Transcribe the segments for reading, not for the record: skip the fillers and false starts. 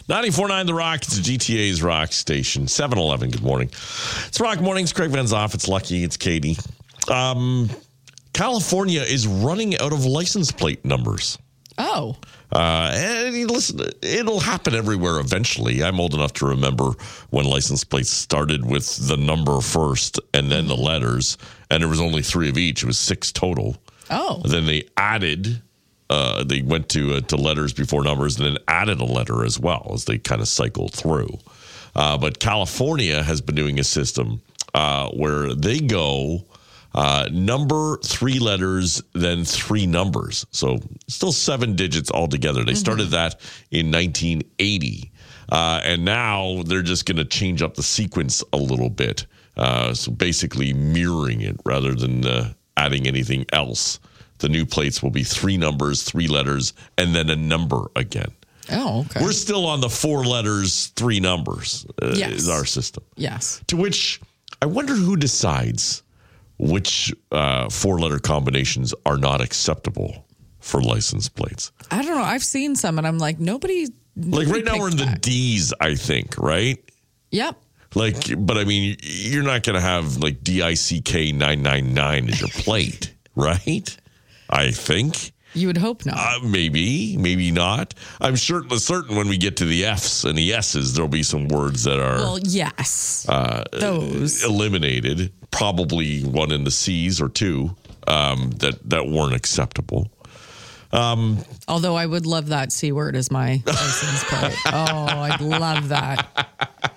94.9 The Rock. It's GTA's Rock Station. 7-Eleven. Good morning. It's Rock Mornings. Craig Van Zoff. It's Lucky. It's Katie. California is running out of license plate numbers. Oh. And listen, it'll happen everywhere eventually. I'm old enough to remember when license plates started with the number first and then the letters, and there was only 3 of each. It was 6 total. Oh. Then they added, they went to letters before numbers and then added a letter as well as they kind of cycled through. But California has been doing a system where they go number, 3 letters, then 3 numbers. So still 7 digits altogether. They started that in 1980. And now they're just going to change up the sequence a little bit. So basically mirroring it rather than adding anything else. The new plates will be 3 numbers, 3 letters, and then a number again. Oh, okay. We're still on the 4 letters, 3 numbers is our system. Yes. To which I wonder who decides which 4-letter combinations are not acceptable for license plates. I don't know. I've seen some, and I'm like, nobody right now we're in the D's, I think, right? Yep. But I mean, you're not going to have like DICK 999 as your plate, right? I think. You would hope not. Maybe not. I'm certain when we get to the F's and the S's, there'll be some words that are those eliminated. Probably 1 in the C's or 2 that weren't acceptable. Although I would love that C word as my license plate. Oh, I'd love that.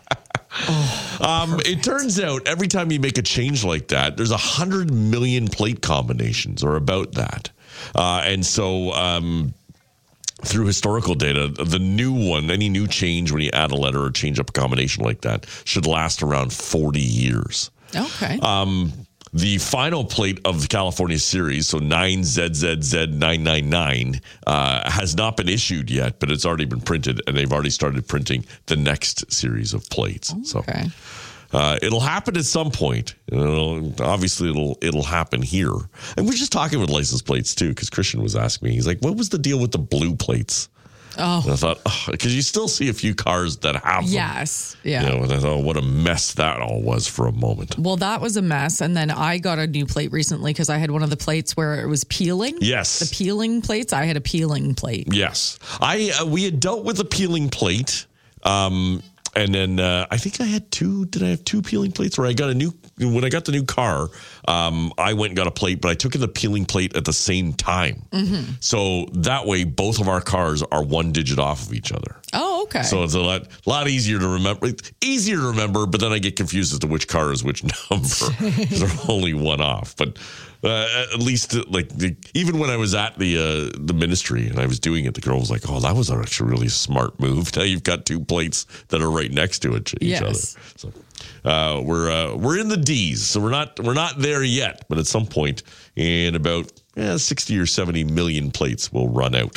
It turns out every time you make a change like that, there's 100 million plate combinations or about that. And so through historical data, the new one, any new change when you add a letter or change up a combination like that should last around 40 years. Okay. The final plate of the California series, so 9ZZZ999, has not been issued yet, but it's already been printed, and they've already started printing the next series of plates. Okay. So it'll happen at some point. Obviously, it'll happen here. And we're just talking with license plates, too, because Christian was asking me. He's like, what was the deal with the blue plates? Oh. And I thought, because you still see a few cars that have them. Yes. Yeah. And I thought, what a mess that all was for a moment. Well, that was a mess. And then I got a new plate recently because I had one of the plates where it was peeling. Yes. The peeling plates. I had a peeling plate. Yes. We had dealt with a peeling plate. And then I think I had 2. Did I have 2 peeling plates? Or when I got the new car, I went and got a plate, but I took in the peeling plate at the same time. Mm-hmm. So that way, both of our cars are 1 digit off of each other. Oh, okay. So it's a lot easier to remember. It's easier to remember, but then I get confused as to which car is which number. They're only 1 off. But at least, even when I was at the ministry and I was doing it, the girl was like, "Oh, that was actually a really smart move. Now you've got 2 plates that are right next to each other." So we're in the D's, so we're not there yet. But at some point, in about 60 or 70 million plates will run out.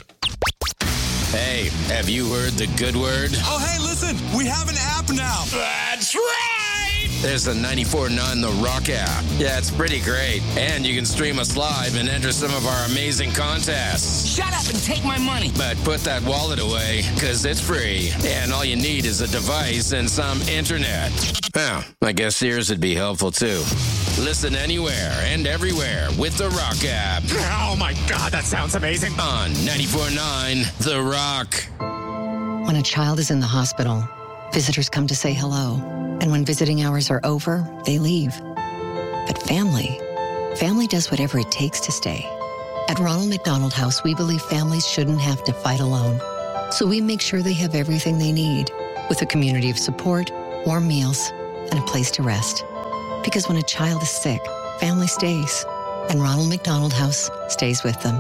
Hey, have you heard the good word? Oh, hey, listen, we have an app now. That's right! There's the 94.9 The Rock app. Yeah, it's pretty great. And you can stream us live and enter some of our amazing contests. Shut up and take my money. But put that wallet away, because it's free. And all you need is a device and some internet. Well, I guess yours would be helpful, too. Listen anywhere and everywhere with The Rock app. Oh, my God, that sounds amazing. On 94.9 The Rock. When a child is in the hospital, visitors come to say hello. And when visiting hours are over, they leave. But family does whatever it takes to stay. At Ronald McDonald House, we believe families shouldn't have to fight alone. So we make sure they have everything they need, with a community of support, warm meals, and a place to rest. Because when a child is sick, family stays. And Ronald McDonald House stays with them.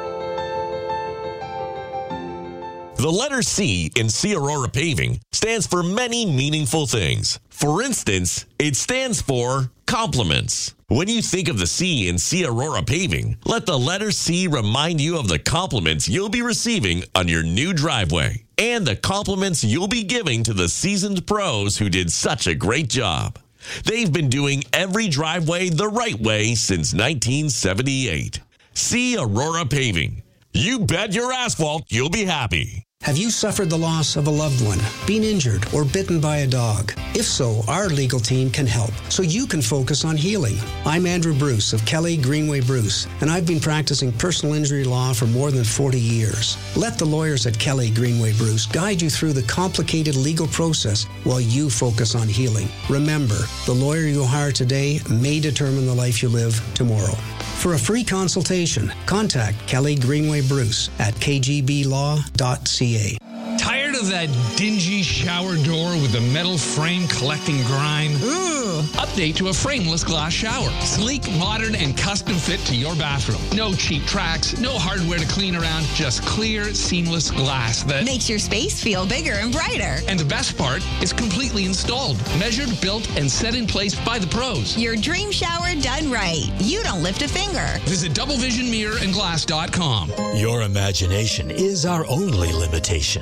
The letter C in C Aurora Paving stands for many meaningful things. For instance, it stands for compliments. When you think of the C in C Aurora Paving, let the letter C remind you of the compliments you'll be receiving on your new driveway and the compliments you'll be giving to the seasoned pros who did such a great job. They've been doing every driveway the right way since 1978. C Aurora Paving. You bet your asphalt you'll be happy. Have you suffered the loss of a loved one, been injured, or bitten by a dog? If so, our legal team can help, so you can focus on healing. I'm Andrew Bruce of Kelly Greenway Bruce, and I've been practicing personal injury law for more than 40 years. Let the lawyers at Kelly Greenway Bruce guide you through the complicated legal process while you focus on healing. Remember, the lawyer you hire today may determine the life you live tomorrow. For a free consultation, contact Kelly Greenway Bruce at kgblaw.ca. Tired of that dingy shower door with the metal frame collecting grime? Ooh. Update to a frameless glass shower. Sleek, modern, and custom fit to your bathroom. No cheap tracks, no hardware to clean around, just clear, seamless glass that makes your space feel bigger and brighter. And the best part is completely installed, measured, built, and set in place by the pros. Your dream shower done right. You don't lift a finger. Visit doublevisionmirrorandglass.com. Your imagination is our only limitation.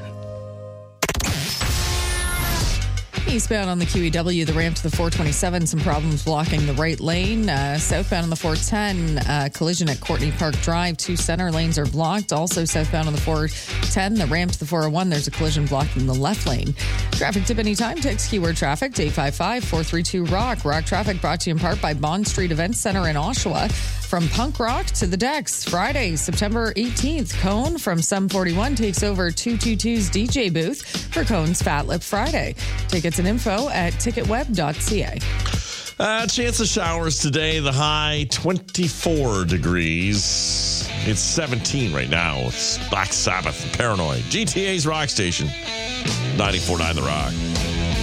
Eastbound on the QEW, the ramp to the 427, some problems blocking the right lane. Southbound on the 410, collision at Courtney Park Drive. 2 center lanes are blocked. Also southbound on the 410, the ramp to the 401, there's a collision blocking the left lane. Traffic tip anytime. Text keyword traffic to 855-432-ROCK. Rock traffic brought to you in part by Bond Street Event Center in Oshawa. From punk rock to the decks, Friday, September 18th, Cone from Sum 41 takes over 222's DJ booth for Cone's Fat Lip Friday. Tickets and info at ticketweb.ca. Chance of showers today, the high 24 degrees. It's 17 right now. It's Black Sabbath, Paranoid. GTA's Rock Station, 94.9 The Rock.